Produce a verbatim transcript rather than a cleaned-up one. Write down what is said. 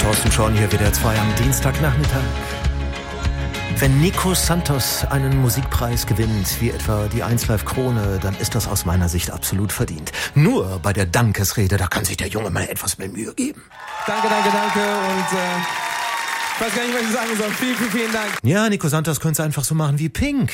Thorsten Schorn hier, W D R zwei am Dienstagnachmittag. Wenn Nico Santos einen Musikpreis gewinnt, wie etwa die eins Live Krone, dann ist das aus meiner Sicht absolut verdient. Nur bei der Dankesrede, da kann sich der Junge mal etwas mehr Mühe geben. Danke, danke, danke und äh, ich weiß gar nicht, was ich sagen soll. Vielen, vielen, vielen Dank. Ja, Nico Santos könnte es einfach so machen wie Pink.